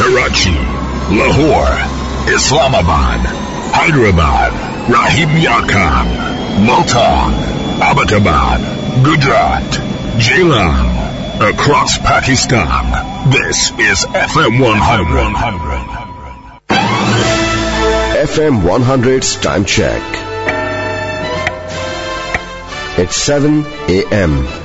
Karachi, Lahore, Islamabad, Hyderabad, Rahim Yarkhan, Multan, Abbottabad, Gujarat, Jailan, across Pakistan. This is FM 100. FM 100's time check. It's 7 a.m.